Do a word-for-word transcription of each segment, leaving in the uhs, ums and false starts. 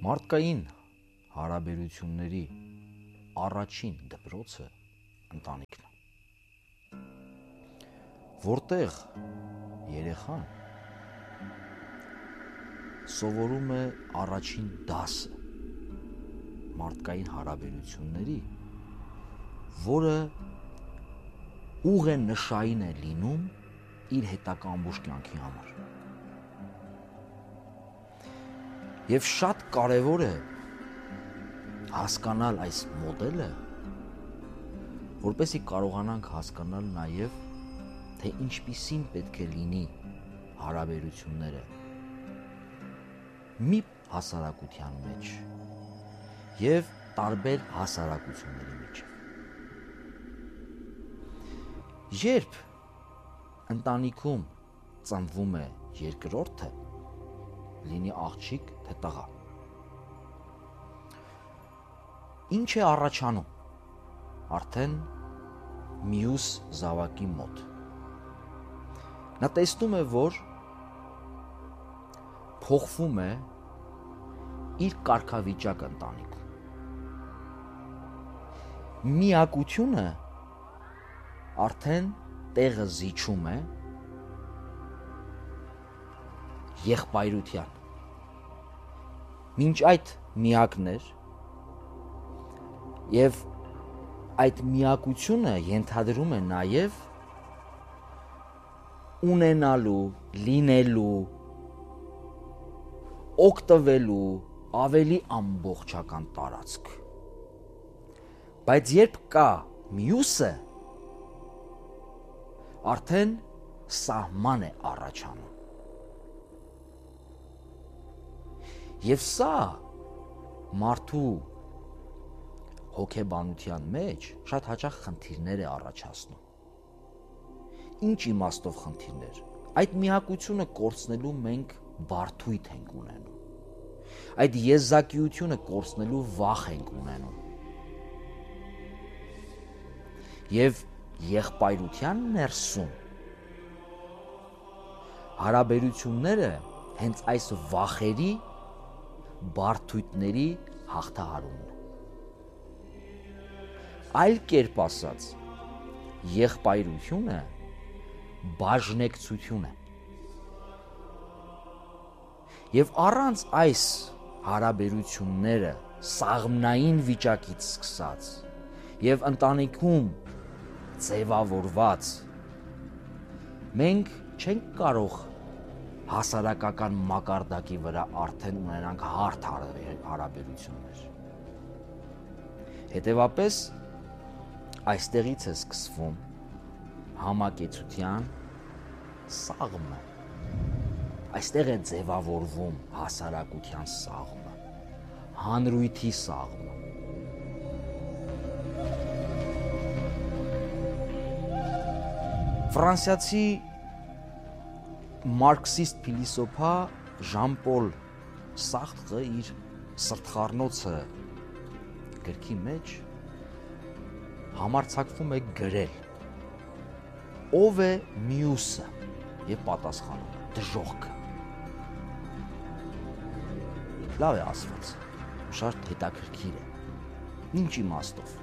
Մարդկային հարաբերությունների առաջին դպրոցը ընտանիքն է, որտեղ երեխան սովորում է առաջին դասը մարդկային հարաբերությունների, որը ուղենշային է լինում իր հետագա ամբողջ կյանքի համար։ Եվ շատ կարևոր է հասկանալ այս մոդելը, որպեսզի կարողանանք հասկանալ նաև, թե ինչպիսին պետք է լինի հարաբերությունները մի հասարակության մեջ և տարբեր հասարակությունների միջև։ Երբ ընտանիքում ծնվում է երկրորդը, լինի աղջիկ, թե տղա, ինչ է առաջանում արդեն մյուս զավակի մոտ։ Նա տեսնում է, որ փոխվում է իր կարգավիճակը ընտանիքում։ Միակությունը արդեն տեղը զիջում է եղբայրության։ Մինչ այդ միակն էր, և այդ միակությունը ենթադրում է նաև ունենալու, լինելու, օգտվելու ավելի ամբողջական տարածք։ Բայց երբ կա մյուսը, արդեն սահման է առաջանում։ Եվ սա մարդու հոգեբանության մեջ շատ հաճախ խնդիրներ է առաջացնում։ Ինչ իմաստով խնդիրներ։ Այդ միակությունը կորցնելու մենք բարդույթ ենք ունենում։ Այդ եզակիությունը կորցնելու վախ ենք ունենում։ Եվ եղբայրության ներսում հարաբերությունները հենց այս վախերի, բարդույթների հաղթահարումն է։ Այլ կերպ ասած, եղբայրությունը բաժնեկցություն է։ Եվ առանց այս հարաբերությունները սաղմնային վիճակից սկսած և ընտանիքում ձևավորված, մենք չենք կարող հասարակական մակարդակի վրա արդեն ունենանք հարթ հարաբերություններ։ Հետևապես, այստեղից է սկսվում համակեցության սաղմը, այստեղ է ձևավորվում հասարակության սաղմը, հանրույթի սաղմը։ Ֆրանսիացի մարքսիստ փիլիսոփա Ժան-Պոլ Սարտրը իր սրտխառնոցը գրքի մեջ համարձակվում է գրել. ով է մյուսը, և պատասխանում է դժոխքը։ Լավ է ասված, շատ հետաքրքիր է։ Ինչ իմաստով։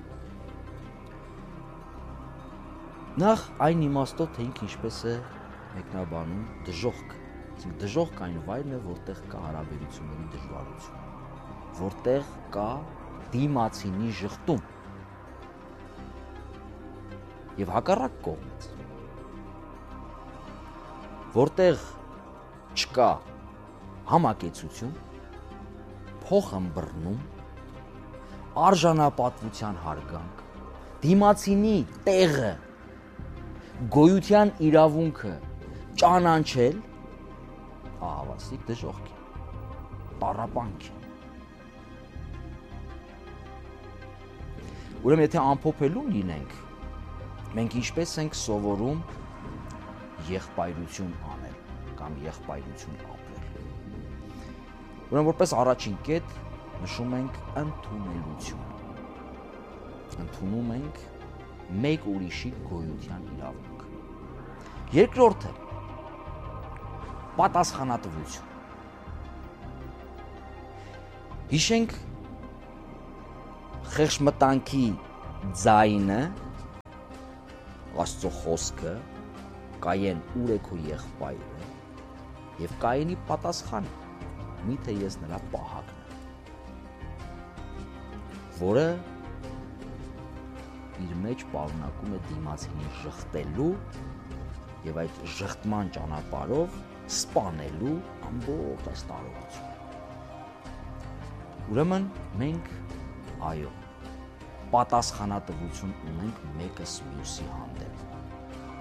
Նախ այն իմաստով, թե ինքը ինչպես է մեկնաբանում դժոխքը։ Դժոխք այն վայրն է, որտեղ կա հարաբերությունների դժվարություն, որտեղ կա դիմացինի ժխտում։ Եվ հակառակ կողմից, որտեղ չկա համակեցություն, փոխըմբռնում, արժանապատվության հարգանք, դիմացինի տեղը, գոյության իրավունքը ճանաչել, ահավասիկ դժոխք է, տառապանք է։ Ուրեմն եթե ամփոփելու լինենք, մենք ինչպես ենք սովորում եղբայրություն անել կամ եղբայրություն ապրել։ Ուրեմն որպես առաջին կետ նշում ենք ընդունելություն։ Ընդունում ենք մեկ ուրիշի գոյության իրավունքը։ Երկրորդը պատասխանատվություն։ Հիշենք խեղճ մտանքի ձայնը, Աստծո խոսքը, Կայեն ուր է քո եղբայրը եւ Կայենի պատասխանը, միթե ես նրա պահակն եմ, որը իր մեջ պարունակում է դիմացինին շղթելու եւ այդ շղթման ճանապարհով սպանելու ամբողջ այս տարողությունը։ Ուրեմն մենք այո պատասխանատվություն ունենք մեկս մյուսի հանդեպ։